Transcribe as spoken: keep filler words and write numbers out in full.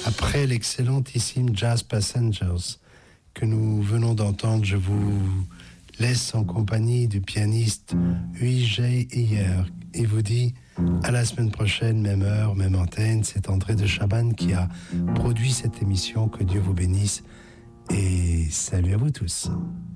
Après l'excellentissime Jazz Passengers que nous venons d'entendre, je vous laisse en compagnie du pianiste Ui J. Hier et vous dis à la semaine prochaine, même heure, même antenne. C'est André de Chabannes qui a produit cette émission. Que Dieu vous bénisse et salut à vous tous.